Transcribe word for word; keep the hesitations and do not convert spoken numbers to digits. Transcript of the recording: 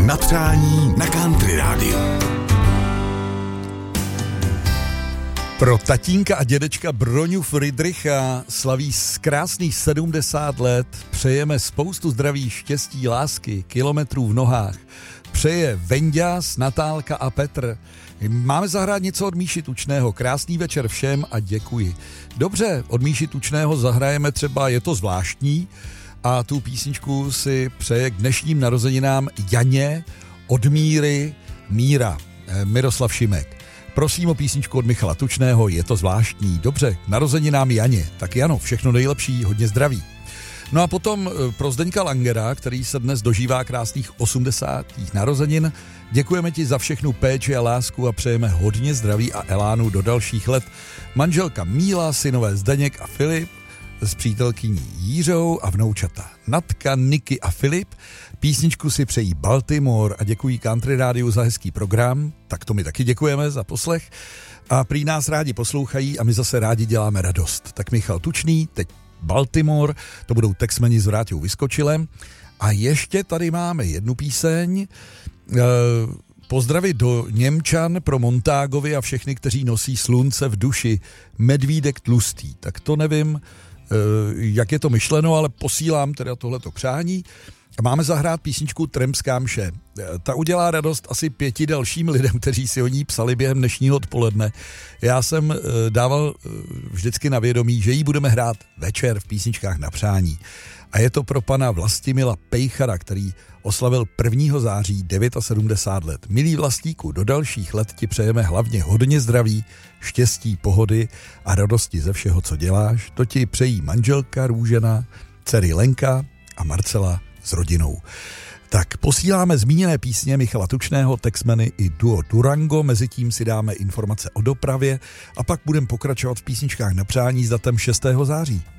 na přání na Country rádiu. Pro tatínka a dědečka Broňu Friedricha slaví z krásných sedmdesát let. Přejeme spoustu zdraví, štěstí, lásky, kilometrů v nohách. Přeje Venďas, Natálka a Petr. Máme zahrát něco od Míši Tučného. Krásný večer všem a děkuji. Dobře, od Míši Tučného zahrajeme třeba Je to zvláštní a tu písničku si přeje k dnešním narozeninám Janě od Míry Míra, Miroslav Šimek. Prosím o písničku od Michala Tučného, Je to zvláštní. Dobře, narozeninám Janě. Tak Jano, všechno nejlepší, hodně zdraví. No a potom pro Zdeňka Langera, který se dnes dožívá krásných osmdesátých narozenin, děkujeme ti za všechnu péči a lásku a přejeme hodně zdraví a elánu do dalších let. Manželka Míla, synové Zdeněk a Filip, s přítelkyní Jířou a vnoučata Natka, Niky a Filip. Písničku si přejí Baltimore a děkují Country rádiu za hezký program. Tak to my taky děkujeme za poslech. A prý nás rádi poslouchají a my zase rádi děláme radost. Tak Michal Tučný, teď Baltimore, to budou Texmeni s Vráťou Vyskočilem. A ještě tady máme jednu píseň. E, pozdravy do Němčan pro Montágovi a všechny, kteří nosí slunce v duši. Medvídek tlustý. Tak to nevím, e, jak je to myšleno, ale posílám teda tohleto přání. Máme zahrát písničku Tremská mše. Ta udělá radost asi pěti dalším lidem, kteří si o ní psali během dnešního odpoledne. Já jsem dával vždycky na vědomí, že ji budeme hrát večer v písničkách na přání. A je to pro pana Vlastimila Pejchara, který oslavil prvního září sedmdesát devět let. Milý Vlastíku, do dalších let ti přejeme hlavně hodně zdraví, štěstí, pohody a radosti ze všeho, co děláš. To ti přejí manželka Růžena, dcery Lenka a Marcela s rodinou. Tak posíláme zmíněné písně Michala Tučného, Texmeny i duo Durango, mezitím si dáme informace o dopravě a pak budeme pokračovat v písničkách na přání s datem šestého září.